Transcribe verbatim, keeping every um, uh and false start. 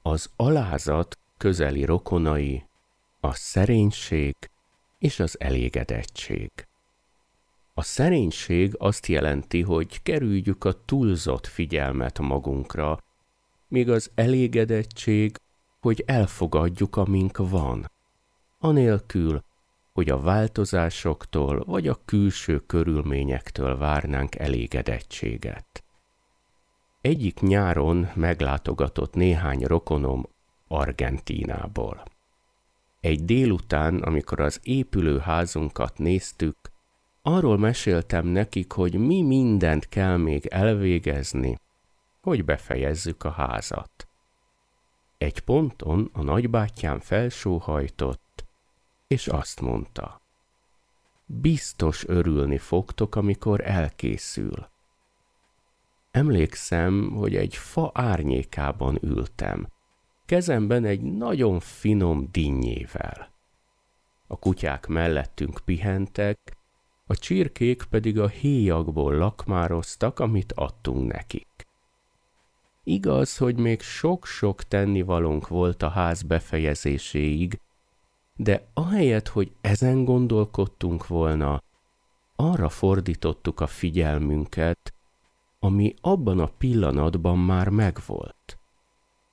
Az alázat közeli rokonai a szerénység és az elégedettség. A szerénység azt jelenti, hogy kerüljük a túlzott figyelmet magunkra, míg az elégedettség, hogy elfogadjuk, amink van, anélkül, hogy a változásoktól vagy a külső körülményektől várnánk elégedettséget. Egyik nyáron meglátogatott néhány rokonom Argentínából. Egy délután, amikor az épülőházunkat néztük, arról meséltem nekik, hogy mi mindent kell még elvégezni, hogy befejezzük a házat. Egy ponton a nagybátyám felsóhajtott, és azt mondta: biztos örülni fogtok, amikor elkészül. Emlékszem, hogy egy fa árnyékában ültem, kezemben egy nagyon finom dinnyével. A kutyák mellettünk pihentek, a csirkék pedig a héjagból lakmároztak, amit adtunk nekik. Igaz, hogy még sok-sok tennivalónk volt a ház befejezéséig, de ahelyett, hogy ezen gondolkodtunk volna, arra fordítottuk a figyelmünket, ami abban a pillanatban már megvolt.